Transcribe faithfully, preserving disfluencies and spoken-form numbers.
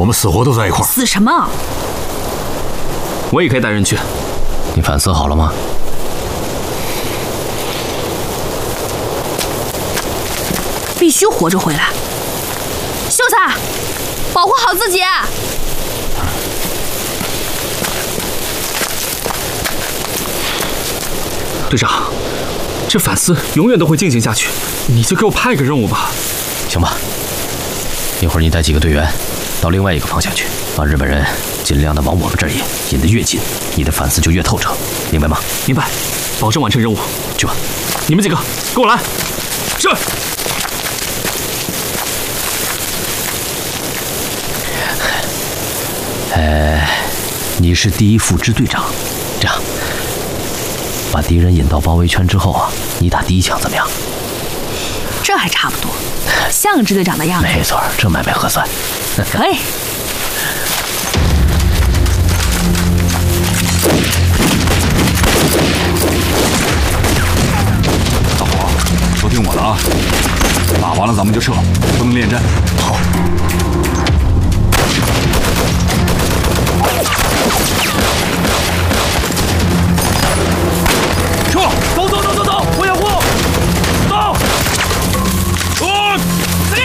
我们死活都在一块儿。 死什么？ 我也可以带人去。 你反思好了吗？ 必须活着回来。秀才，保护好自己。 队长，这反思永远都会进行下去，你就给我派个任务吧。 行吧，一会儿你带几个队员到另外一个方向去，把日本人尽量的往我们这儿引，引得越近，你的反思就越透彻，明白吗？ 明白，保证完成任务。 去吧， 你们几个跟我来。是。 呃，你是第一副支队长，这样，把敌人引到包围圈之后啊，你打第一枪怎么样？ 这还差不多，像支队长的样子。 没错，这买卖合算。 可以。 大伙儿都听我的啊，打完了咱们就撤，不能恋战。 好。